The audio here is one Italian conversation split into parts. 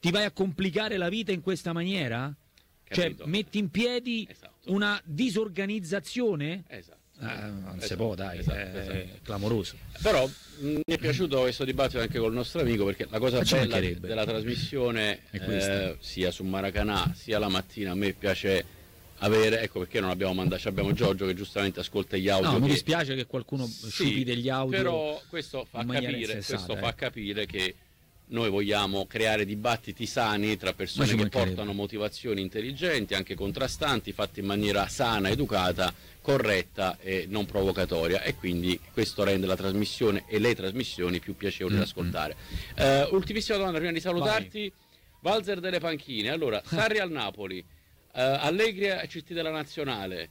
ti vai a complicare la vita in questa maniera? Capito? Cioè metti in piedi una disorganizzazione? Non si può, dai, è clamoroso. Però mi è piaciuto questo dibattito anche col nostro amico, perché la cosa bella della trasmissione sia su Maracanã sia la mattina, a me piace avere, ecco perché non abbiamo mandato, abbiamo Giorgio che giustamente ascolta gli audio. No, mi dispiace che qualcuno sciupi degli audio, però questo fa capire che noi vogliamo creare dibattiti sani tra persone che portano motivazioni intelligenti, anche contrastanti, fatte in maniera sana, educata, corretta e non provocatoria, e quindi questo rende la trasmissione e le trasmissioni più piacevoli da ascoltare. Ultimissima domanda prima di salutarti. Valzer delle panchine. Allora, Sarri al Napoli, Allegri a CT della Nazionale,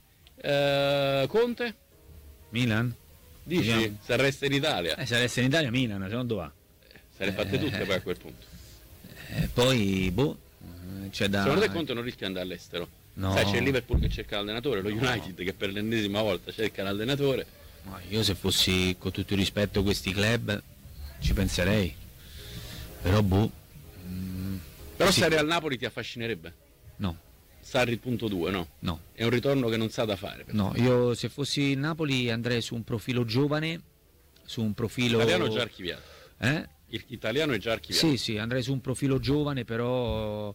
Conte? Milan? Dici? Se resta in Italia? Se resta in Italia Milan, se non dove va? Se le fatte tutte poi a quel punto. Poi, c'è da... Secondo te Conte non rischia di andare all'estero? No. Sai, c'è il Liverpool che cerca l'allenatore, lo United che per l'ennesima volta cerca l'allenatore. No, io se fossi, con tutto il rispetto, questi club ci penserei. Però Però stare al Napoli ti affascinerebbe? No. Sarri il punto 2, no? No. È un ritorno che non sa da fare. No, io se fossi il Napoli andrei su un profilo giovane, su un profilo... Italiano già archiviato. Italiano è già archiviato. Sì, andrei su un profilo giovane, però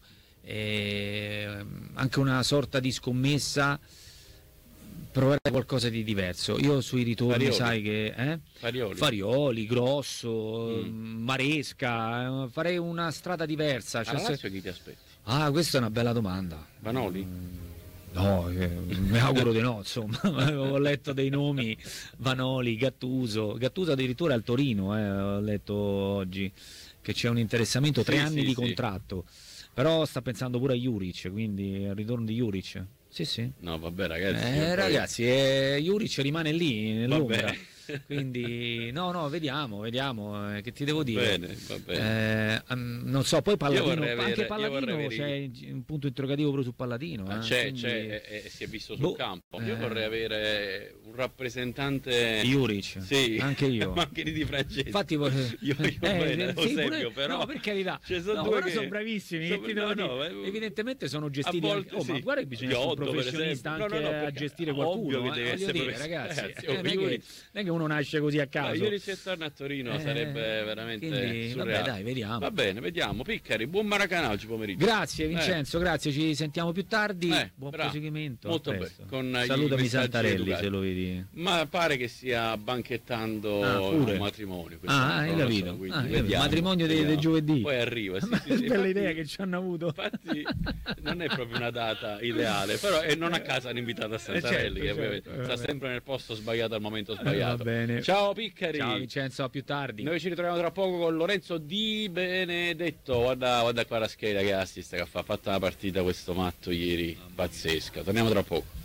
anche una sorta di scommessa, provare qualcosa di diverso. Io sui ritorni sai che Farioli, Grosso, Maresca, farei una strada diversa. Alla Lazio chi ti aspetti? Questa è una bella domanda. Vanoli? No, mi auguro di no, insomma. Ho letto dei nomi: Vanoli, Gattuso addirittura al Torino, ho letto oggi che c'è un interessamento, 3 anni di contratto, però sta pensando pure a Juric, quindi al ritorno di Juric. Sì. No, vabbè ragazzi. Ragazzi, Juric rimane lì nell'ombra. Quindi no, vediamo, che ti devo dire. Va bene. Non so, poi Palladino, anche Palladino c'è un punto interrogativo proprio su Palladino. C'è, si è visto sul campo. Io vorrei avere un rappresentante Juric. Sì, anche io. Ma anche di Francesco. Infatti io bene, Eusebio, però. No, per carità. Sono bravissimi. Evidentemente sono gestiti ma guarda che bisogna essere un professionista anche a gestire qualcuno. Ovvio che deve essere ragazzi, non è che uno nasce così a caso. Io ritorno a Torino sarebbe veramente surreale. Vabbè, dai, vediamo. Va bene, vediamo. Piccari, buon Maracanã oggi pomeriggio. Grazie Vincenzo, grazie, ci sentiamo più tardi. Buon proseguimento. Molto bene. Salutami Santarelli se lo vedi. Ma pare che stia banchettando un matrimonio. Hai capito. Matrimonio del giovedì. Poi arriva. Bella idea che ci hanno avuto. Infatti non è proprio una data ideale, però non a caso hanno invitato a Santarelli, che sta sempre nel posto sbagliato al momento sbagliato. Bene. Ciao Piccari. Ciao Vincenzo, a più tardi. Noi ci ritroviamo tra poco con Lorenzo Di Benedetto. Guarda qua la scheda che assist che ha fatto una partita questo matto ieri, pazzesca. Torniamo tra poco.